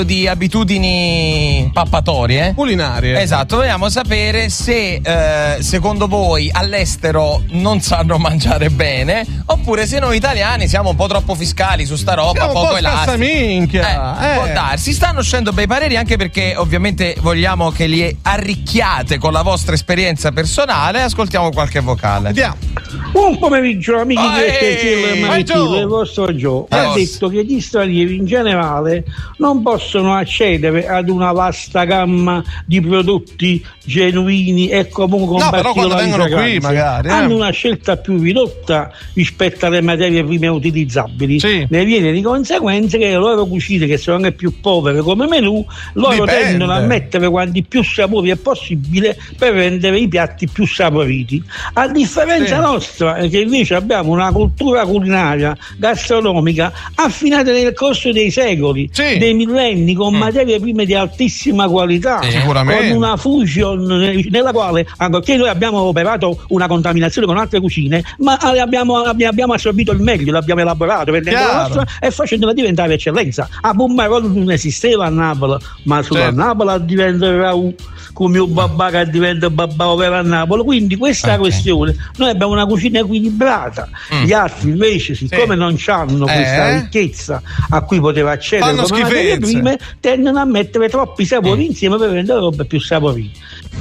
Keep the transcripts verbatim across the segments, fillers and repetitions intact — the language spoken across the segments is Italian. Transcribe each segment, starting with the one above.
di abitudini pappatorie culinarie. Esatto, vogliamo sapere se eh, secondo voi all'estero non sanno mangiare bene oppure se noi italiani siamo un po' troppo fiscali su sta roba, siamo poco un po' elastici. minchia. Eh, Eh. Può darsi, stanno uscendo bei pareri anche perché ovviamente vogliamo che li arricchiate con la vostra esperienza personale. Ascoltiamo qualche vocale. Andiamo. Buon pomeriggio amici Oh, di ehi, Stelle Maritile, il vostro Gio Eh, ha oh. detto che gli stranieri in generale non possono accedere ad una vasta gamma di prodotti genuini e comunque con No, però quando particolari vengono qui, fragranze. magari, eh. Hanno una scelta più ridotta rispetto alle materie prime utilizzabili. Sì. Ne viene di conseguenza che le loro cucine, che sono anche più povere come menù, loro Dipende. tendono a mettere quanti più sapori è possibile per rendere i piatti più saporiti. A differenza Sì. nostra, che invece abbiamo una cultura culinaria, gastronomica, affinata nel corso dei secoli, Sì. dei millenni, con Mm. materie prime di altissima qualità, Sì, sicuramente. con una fusion nella quale, ancorché noi abbiamo operato una contaminazione con altre cucine, ma abbiamo, abbiamo assorbito il meglio, l'abbiamo elaborato, prendendo la Chiaro. nostra e facendola diventare eccellenza. A Bombarolo non esisteva a Napoli, ma solo Certo. a Napoli diventa il Raù, come un babà che diventa babà ovvero a Napoli. Quindi questa Ok. questione, noi abbiamo una cucina equilibrata, Mm. gli altri invece, siccome Sì. non hanno questa Eh? ricchezza a cui poteva accedere Fanno come materie schifezze. prime, tendono a mettere troppi sapori insieme per rendere robe più saporite.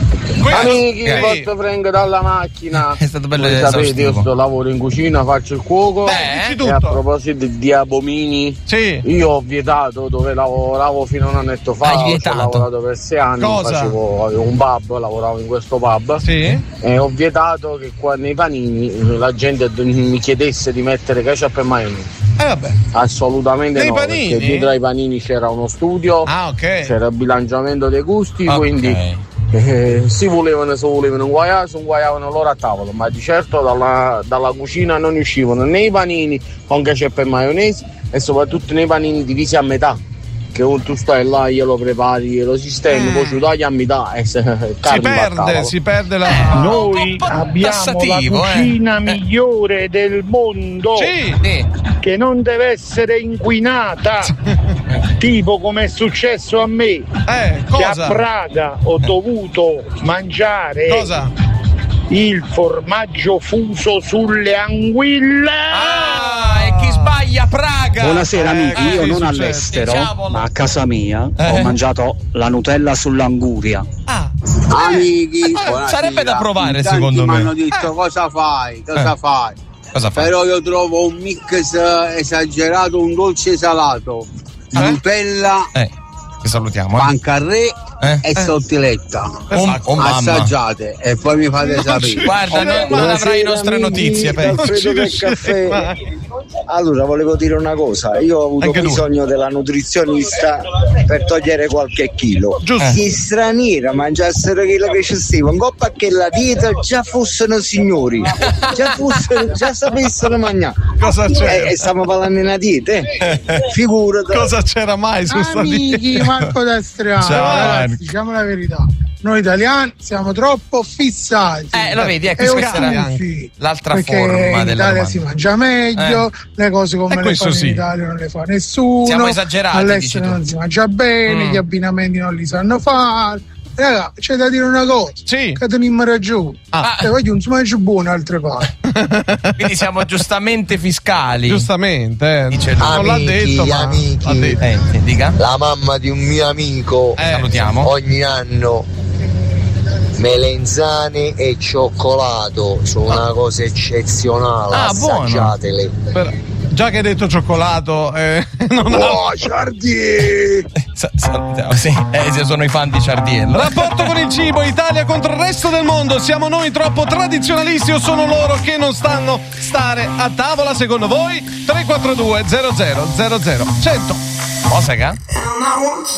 Amici, Eh. porto Frank dalla macchina. È stato bello Voi sapete, io esaustivo. sto lavoro in cucina, faccio il cuoco. Eh? dici E a tutto. proposito di abomini, Sì. io ho vietato dove lavoravo fino a un annetto fa. Hai Ci ho vietato? lavorato per sei anni. Cosa? Facevo, avevo un pub, lavoravo in questo pub. Sì. E ho vietato che qua nei panini la gente mi chiedesse di mettere ketchup e maionese. Eh vabbè. Assolutamente Nei no, panini? perché dietro ai panini c'era uno studio, Ah, ok. c'era il bilanciamento dei gusti, Ok. quindi eh, si volevano, se volevano inguaiare, si inguaiavano loro a tavola, ma di certo dalla, dalla cucina non uscivano né i panini con ketchup e maionese e soprattutto nei panini divisi a metà, che tu stai là, glielo prepari, glielo sistemi, Mm. poi ci tagli a metà e se, Si carne va a perde, tavola. si perde la. Eh, Noi un po' abbiamo tassativo, la cucina eh. migliore del mondo, Sì. Sì. che non deve essere inquinata, tipo come è successo a me, Eh, che a cosa? Praga ho dovuto mangiare Cosa? il formaggio fuso sulle anguille. Ah, e chi sbaglia Praga. Buonasera amici, Eh, io sì, non succede. all'estero, Diciamolo. ma a casa mia Eh. ho mangiato la Nutella sull'anguria. Ah, Amici, Eh, buonasera. sarebbe da provare, In tanti secondo me. mi hanno detto cosa fai, cosa Eh. fai. cosa fa? Però io trovo un mix esagerato, un dolce salato. Eh? Nutella, Eh, ti salutiamo. Eh. pancarré Eh? e sottiletta. Oh, oh, mamma. Assaggiate e poi mi fate sapere. Guarda, non, non avrai nostre notizie, penso. Non ci riuscirei mai. Allora, volevo dire una cosa, io ho avuto Anche tu. bisogno della nutrizionista per togliere qualche chilo. Giusto. Gli stranieri mangiassero quello che ci stava, un po' perché la dieta già fossero signori, già fossero, già sapessero mangiare. Cosa c'era? E, e stiamo parlando di una dieta, eh? Figurati. Cosa c'era mai su sta Amici, dieta? Marco Destriano, Ciao, ragazzi, Marco. diciamo la verità. Noi italiani siamo troppo fissati. Eh, lo vedi, ecco, e questa era ottusi, l'altra perché forma in della Italia domanda. si mangia meglio, Eh. le cose come E le questo fanno sì. in Italia non le fa nessuno. Siamo esagerati, dici all'estero tu. non si mangia bene, Mm. gli abbinamenti non li sanno fare. Raga, c'è da dire una cosa, Sì. che teniamo ragione. Ah. E voglio un si mangia buono altre parti. Quindi siamo giustamente fiscali. Giustamente, eh. Dice lui. non l'ha Amici, detto, ma amici. l'ha detto. Eh, dica. La mamma di un mio amico Eh, Salutiamo. ogni anno melenzane e cioccolato sono una cosa eccezionale, Ah, buono. assaggiatele. Per- già che hai detto cioccolato, eh, non ha- Oh, Ciardier! Sa- salutiamo, sì, eh, sì, sono i fan di Ciardiello. Rapporto con il cibo, Italia contro il resto del mondo. Siamo noi troppo tradizionalisti o sono loro che non stanno stare a tavola secondo voi? tre quattro due zero zero zero zero cento. Cosa, che?